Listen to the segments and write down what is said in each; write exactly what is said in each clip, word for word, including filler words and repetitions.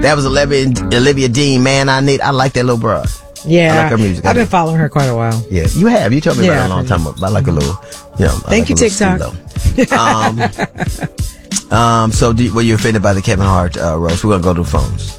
That was Olivia, Olivia Dean. Man, I need. I like that little broad. Yeah, I like her music. I've been following her quite a while. Yeah, you have. You told me Yeah, about it a long time ago. I like a little, you know. I Thank like you, a little TikTok. um, um, so, do, were you offended by the Kevin Hart uh, roast? We're gonna go to the phones.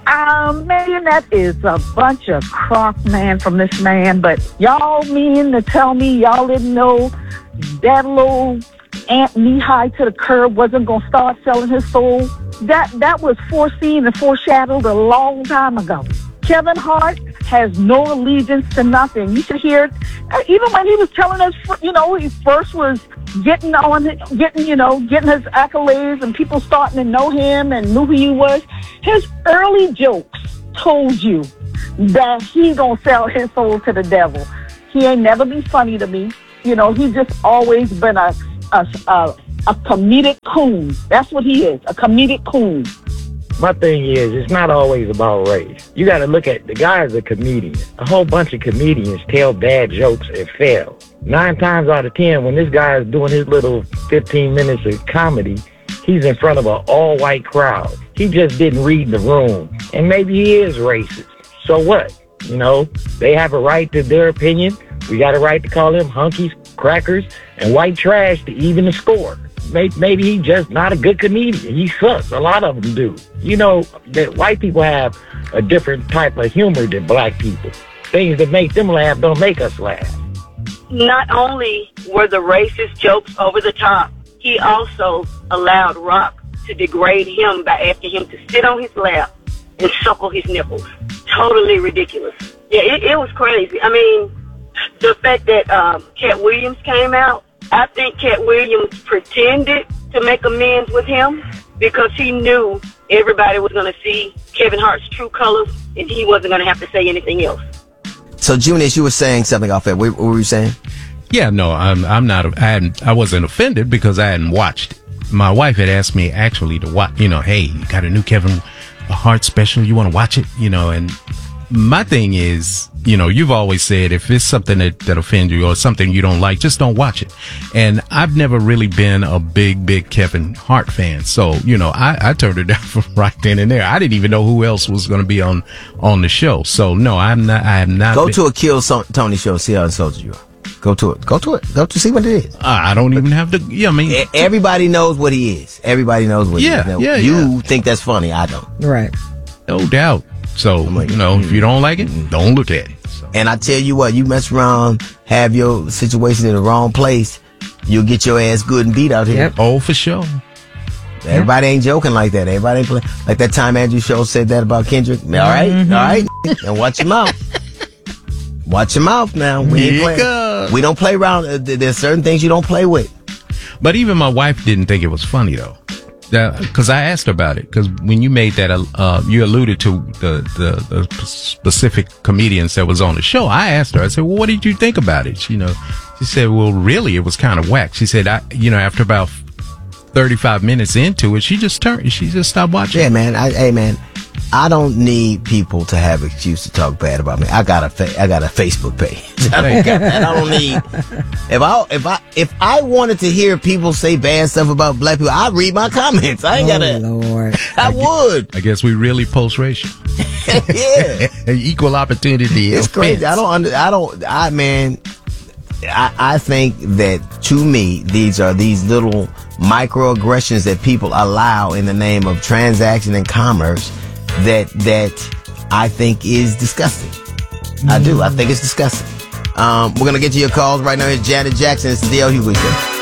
Um, man, that is a bunch of crock, man, from this man. But y'all mean to tell me y'all didn't know that little ant knee-high to the curb wasn't gonna start selling his soul? That that was foreseen and foreshadowed a long time ago. Kevin Hart has no allegiance to nothing. You should hear, even when he was telling us, you know, he first was getting on, getting, you know, getting his accolades and people starting to know him and knew who he was. His early jokes told you that he gonna sell his soul to the devil. He ain't never been funny to me. You know, he's just always been a, a, a, a comedic coon. That's what he is, a comedic coon. My thing is, it's not always about race. You got to look at, the guy is a comedian. A whole bunch of comedians tell bad jokes and fail. Nine times out of ten, when this guy is doing his little fifteen minutes of comedy, he's in front of an all-white crowd. He just didn't read the room. And maybe he is racist. So what? You know, they have a right to their opinion. We got a right to call them hunkies, crackers, and white trash to even the score. Maybe he's just not a good comedian. He sucks. A lot of them do. You know, that white people have a different type of humor than black people. Things that make them laugh don't make us laugh. Not only were the racist jokes over the top, he also allowed Rock to degrade him by asking him to sit on his lap and suckle his nipples. Totally ridiculous. Yeah, it, it was crazy. I mean, the fact that um, Cat Williams came out, I think Cat Williams pretended to make amends with him because he knew everybody was going to see Kevin Hart's true colors and he wasn't going to have to say anything else. So, Junius, you were saying something off that. What, what were you saying? Yeah, no, I'm, I'm not. I hadn't. I wasn't offended because I hadn't watched it. My wife had asked me actually to watch. You know, hey, you got a new Kevin Hart special. You want to watch it? You know, and my thing is, you know, you've always said if it's something that, that offends you or something you don't like, just don't watch it. And I've never really been a big, big Kevin Hart fan. So, you know, I, I turned it down from right then and there. I didn't even know who else was going to be on, on the show. So, no, I'm not, I am not. Go been, to a Kill so- Tony show, see how insulted you are. Go to it. Go to it. Go to see what it is. I don't even have to, yeah, I mean. Everybody knows what he is. Everybody knows what yeah, he is. Now, yeah, you yeah. think that's funny. I don't. Right. No doubt. So, like, you know, mm-hmm. if you don't like it, mm-hmm. don't look at it. So. And I tell you what, you mess around, have your situation in the wrong place, you'll get your ass good and beat out here. Yep. Oh, for sure. Everybody ain't joking like that. Everybody ain't playing. Like that time Andrew Schultz said that about Kendrick. All right, mm-hmm. all right. And watch your mouth. Watch your mouth now. We ain't playing. We don't play around. There's certain things you don't play with. But even my wife didn't think it was funny, though. Because I asked her about it. Because when you made that, uh, you alluded to the, the, the specific comedians that was on the show. I asked her, I said, well, what did you think about it? You know, she said, well, really, it was kind of whack. She said, I, you know, after about thirty-five minutes into it, she just turned, she just stopped watching. Yeah, man. I, hey, man, I don't need people to have an excuse to talk bad about me. I got a, fa- I got a Facebook page. I don't got that. I don't need. If I, if I, if I wanted to hear people say bad stuff about black people, I'd read my comments. I ain't oh, gotta. Lord. I, I would. I guess we really post-racial. Yeah. Equal opportunity. It's offense. crazy. I don't. Under, I don't. I man. I, I think that to me, these are these little microaggressions that people allow in the name of transaction and commerce that that I think is disgusting. Mm. I do. I think it's disgusting. Um, we're gonna get to your calls right now. It's Janet Jackson. It's the D L Hughley Show.